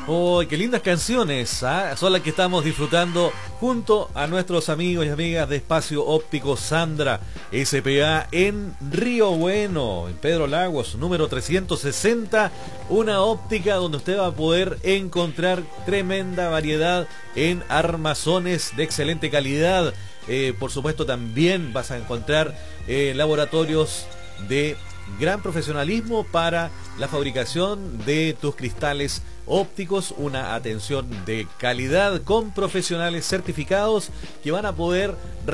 Oh, qué lindas canciones, ¿ah? Son las que estamos disfrutando junto a nuestros amigos y amigas de Espacio Óptico Sandra SPA en Río Bueno, en Pedro Lagos, número 360. Una óptica donde usted va a poder encontrar tremenda variedad en armazones de excelente calidad. Por supuesto, también vas a encontrar laboratorios de gran profesionalismo para la fabricación de tus cristales ópticos, una atención de calidad con profesionales certificados que van a poder